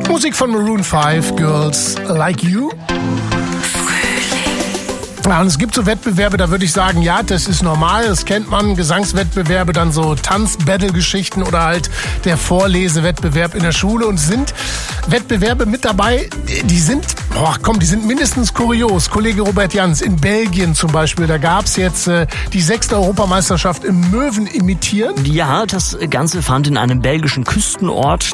Musik von Maroon 5, Girls Like You. Ja, und es gibt so Wettbewerbe, da würde ich sagen, ja, das ist normal, das kennt man. Gesangswettbewerbe, dann so Tanz-Battle-Geschichten oder halt der Vorlesewettbewerb in der Schule. Und es sind Wettbewerbe mit dabei, die sind mindestens kurios. Kollege Robert Jans, in Belgien zum Beispiel, da gab's jetzt die 6. Europameisterschaft im Möwen imitieren. Ja, das Ganze fand in einem belgischen Küstenort